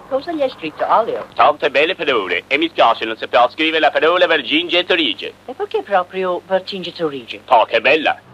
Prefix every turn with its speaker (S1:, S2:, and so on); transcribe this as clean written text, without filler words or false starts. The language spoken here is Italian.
S1: Cosa gli hai scritto, Olio?
S2: Tante belle parole. E mi spiace non saper scrivere la parola Vercingetorige.
S1: E perché proprio Vercingetorige?
S2: Oh, che bella!